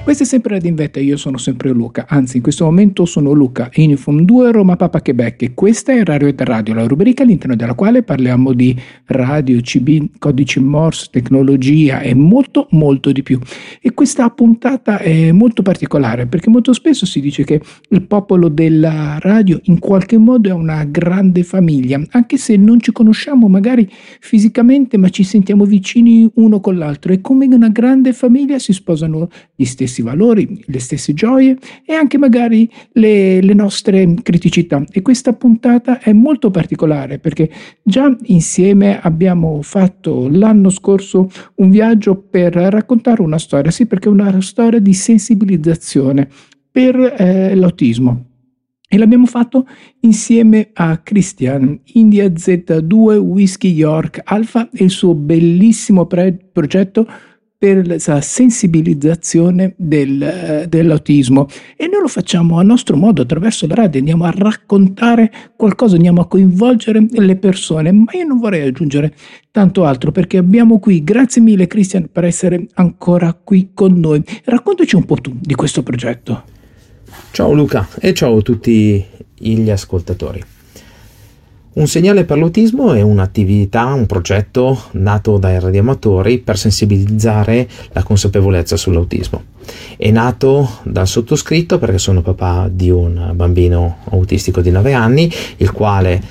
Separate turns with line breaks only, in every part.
Questo è sempre Radio Invetta, io sono sempre Luca, anzi in questo momento sono Luca, Uniform 2 Roma Papa Quebec, e questa è Radio Radio, la rubrica all'interno della quale parliamo di radio, CB, codici Morse, tecnologia e molto molto di più. E questa puntata è molto particolare perché molto spesso si dice che il popolo della radio in qualche modo è una grande famiglia, anche se non ci conosciamo magari fisicamente, ma ci sentiamo vicini uno con l'altro, e come in una grande famiglia si sposano gli stessi valori, le stesse gioie e anche magari le nostre criticità. E questa puntata è molto particolare perché già insieme abbiamo fatto l'anno scorso un viaggio per raccontare una storia, sì, perché è una storia di sensibilizzazione per l'autismo. E l'abbiamo fatto insieme a Christian, India Z2 Whiskey York Alpha, e il suo bellissimo progetto per la sensibilizzazione dell'autismo. E noi lo facciamo a nostro modo, attraverso la radio, andiamo a raccontare qualcosa, andiamo a coinvolgere le persone, ma io non vorrei aggiungere tanto altro perché abbiamo qui, grazie mille Christian per essere ancora qui con noi. Raccontaci un po' tu di questo progetto.
Ciao Luca e ciao a tutti gli ascoltatori. Un segnale per l'autismo è un'attività, un progetto nato dai radioamatori per sensibilizzare la consapevolezza sull'autismo. È nato dal sottoscritto perché sono papà di un bambino autistico di 9 anni, il quale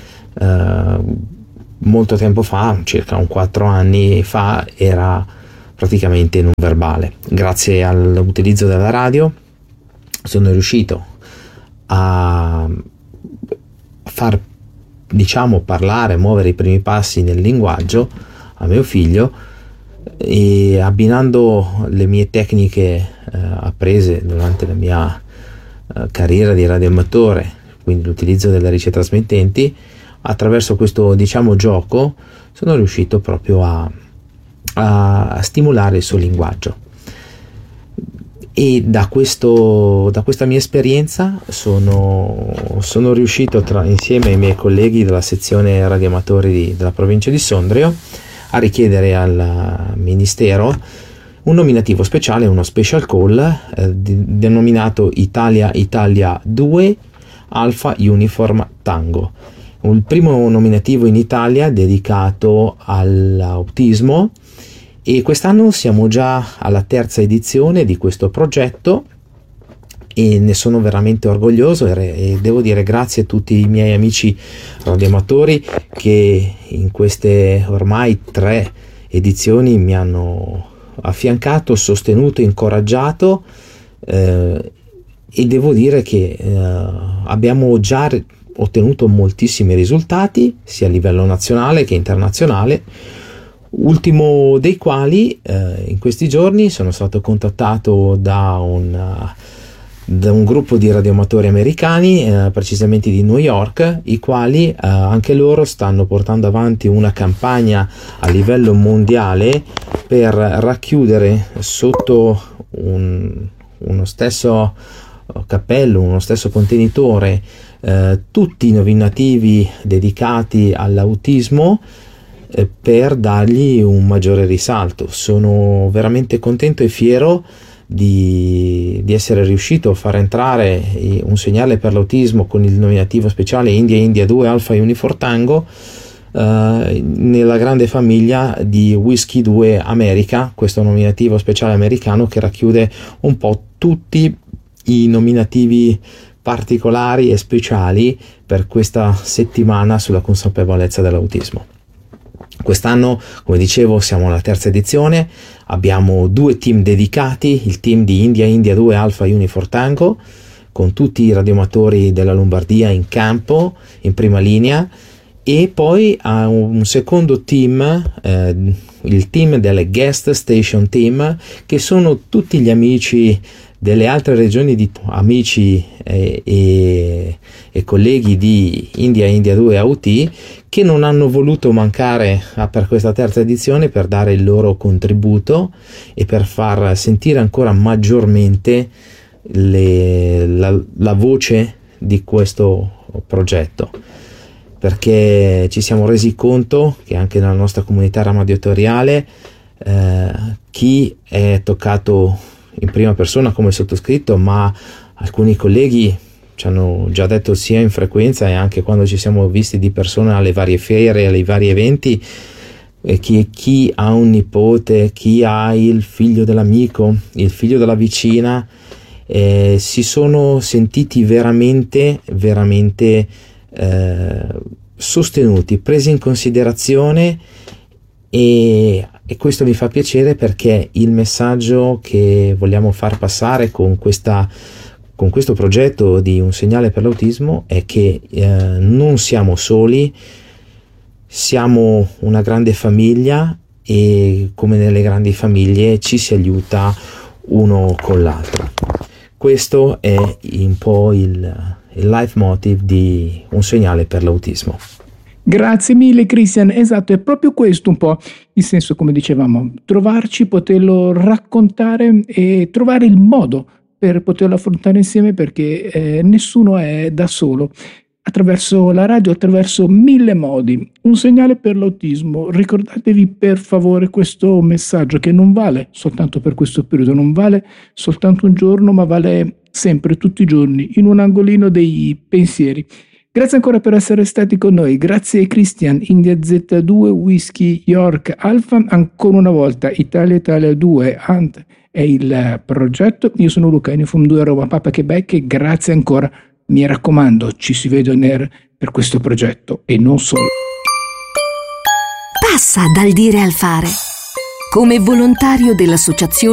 molto tempo fa, circa 4 anni fa, era praticamente non verbale. Grazie all'utilizzo della radio sono riuscito a far parlare, muovere i primi passi nel linguaggio a mio figlio, e abbinando le mie tecniche apprese durante la mia carriera di radioamatore, quindi l'utilizzo delle ricetrasmettenti, attraverso questo gioco sono riuscito proprio a stimolare il suo linguaggio. E da questa mia esperienza sono riuscito, insieme ai miei colleghi della sezione radioamatori della provincia di Sondrio, a richiedere al Ministero un nominativo speciale, uno special call denominato Italia 2 Alpha Uniform Tango. Il primo nominativo in Italia dedicato all'autismo. E quest'anno siamo già alla 3ª edizione di questo progetto e ne sono veramente orgoglioso, e devo dire grazie a tutti i miei amici radioamatori che in queste ormai 3 edizioni mi hanno affiancato, sostenuto, incoraggiato, e devo dire che abbiamo già ottenuto moltissimi risultati sia a livello nazionale che internazionale. Ultimo dei quali in questi giorni sono stato contattato da un gruppo di radioamatori americani, precisamente di New York, i quali anche loro stanno portando avanti una campagna a livello mondiale per racchiudere sotto uno stesso cappello, uno stesso contenitore, tutti i nominativi dedicati all'autismo, per dargli un maggiore risalto. Sono veramente contento e fiero di essere riuscito a far entrare un segnale per l'autismo con il nominativo speciale India 2 Alpha Uniform Tango nella grande famiglia di Whiskey 2 America, questo nominativo speciale americano che racchiude un po' tutti i nominativi particolari e speciali per questa settimana sulla consapevolezza dell'autismo. Quest'anno, come dicevo, siamo alla 3ª edizione, abbiamo 2 team dedicati, il team di India 2 Alpha Uniform Tango, con tutti i radioamatori della Lombardia in campo, in prima linea, e poi a un secondo team, il team delle Guest Station Team, che sono tutti gli amici delle altre regioni, di amici e colleghi di India 2 AUT, che non hanno voluto mancare per questa 3ª edizione per dare il loro contributo e per far sentire ancora maggiormente la voce di questo progetto, perché ci siamo resi conto che anche nella nostra comunità radioamatoriale chi è toccato in prima persona come sottoscritto, ma alcuni colleghi ci hanno già detto sia in frequenza e anche quando ci siamo visti di persona alle varie fiere, ai vari eventi, chi ha un nipote, chi ha il figlio dell'amico, il figlio della vicina, si sono sentiti veramente sostenuti, presi in considerazione, e questo mi fa piacere, perché il messaggio che vogliamo far passare con questo progetto di Un segnale per l'autismo è che non siamo soli, siamo una grande famiglia, e come nelle grandi famiglie ci si aiuta uno con l'altro. Questo è un po' il leitmotiv di Un segnale per l'autismo.
Grazie mille Christian, esatto, è proprio questo un po' il senso, come dicevamo, trovarci, poterlo raccontare e trovare il modo per poterlo affrontare insieme, perché nessuno è da solo. Attraverso la radio, attraverso 1000 modi. Un segnale per l'autismo. Ricordatevi per favore questo messaggio, che non vale soltanto per questo periodo, non vale soltanto un giorno, ma vale sempre, tutti i giorni, in un angolino dei pensieri. Grazie ancora per essere stati con noi. Grazie Christian, India Z2, Whisky York Alpha, ancora una volta Italia 2, Ant è il progetto. Io sono Luca, Uniform 2 Roma Papa Quebec, e grazie ancora. Mi raccomando, ci si vede on air per questo progetto, e non solo.
Passa dal dire al fare. Come volontario dell'associazione